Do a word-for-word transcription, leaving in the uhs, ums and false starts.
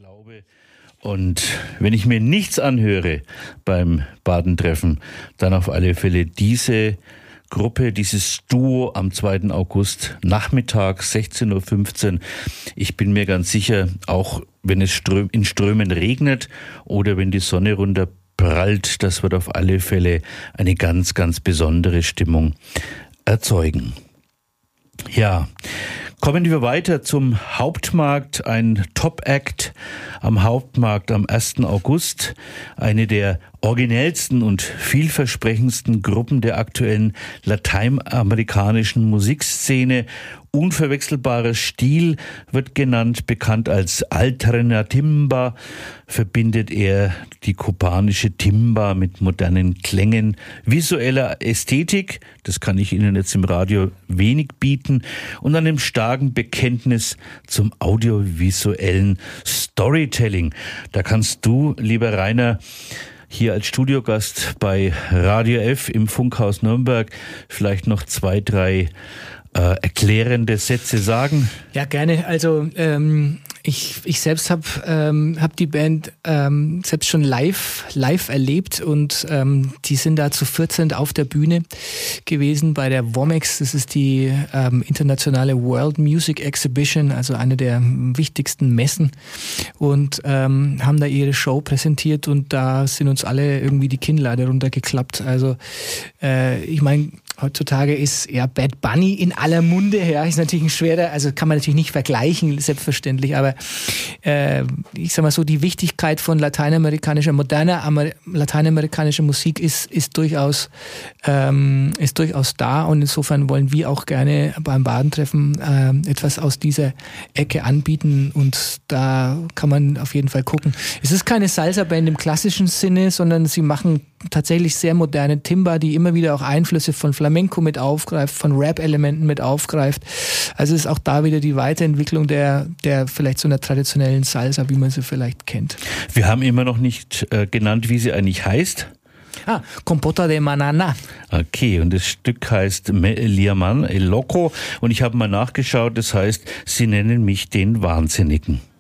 glaube. Und wenn ich mir nichts anhöre beim Badentreffen, dann auf alle Fälle diese Gruppe, dieses Duo am zweiten August, Nachmittag sechzehn Uhr fünfzehn. Ich bin mir ganz sicher, auch wenn es in Strömen regnet oder wenn die Sonne runterprallt, das wird auf alle Fälle eine ganz, ganz besondere Stimmung erzeugen. Ja, kommen wir weiter zum Hauptmarkt, ein Top-Act am Hauptmarkt am ersten August, eine der originellsten und vielversprechendsten Gruppen der aktuellen lateinamerikanischen Musikszene. Unverwechselbarer Stil wird genannt, bekannt als Alternatimba, verbindet er die kubanische Timba mit modernen Klängen, visueller Ästhetik, das kann ich Ihnen jetzt im Radio wenig bieten, und einem starken Bekenntnis zum audiovisuellen Storytelling. Da kannst du, lieber Rainer, hier als Studiogast bei Radio F im Funkhaus Nürnberg vielleicht noch zwei, drei äh, erklärende Sätze sagen. Ja, gerne. Also ähm, ich, ich selbst habe ähm, hab die Band ähm, selbst schon live, live erlebt und ähm, die sind da zu vierzehn auf der Bühne gewesen bei der Womex. Das ist die ähm, internationale World Music Exhibition, also eine der wichtigsten Messen, und ähm, haben da ihre Show präsentiert und da sind uns alle irgendwie die Kinnlade runtergeklappt. Also äh, ich meine, heutzutage ist ja Bad Bunny in aller Munde, ja, ist natürlich ein schwerer, also kann man natürlich nicht vergleichen, selbstverständlich, aber äh, ich sag mal so, die Wichtigkeit von lateinamerikanischer, moderner Amer- lateinamerikanischer Musik ist, ist durchaus, ähm, ist durchaus da, und insofern wollen wir auch gerne beim Badentreffen äh, etwas aus dieser Ecke anbieten, und da kann man auf jeden Fall gucken. Es ist keine Salsa-Band im klassischen Sinne, sondern sie machen tatsächlich sehr moderne Timba, die immer wieder auch Einflüsse von Flamenco mit aufgreift, von Rap-Elementen mit aufgreift. Also es ist auch da wieder die Weiterentwicklung der, der vielleicht so einer traditionellen Salsa, wie man sie vielleicht kennt. Wir haben immer noch nicht äh, genannt, wie sie eigentlich heißt. Ah, Compota de Manana. Okay, und das Stück heißt Me Liaman El Loco, und ich habe mal nachgeschaut, das heißt, sie nennen mich den Wahnsinnigen.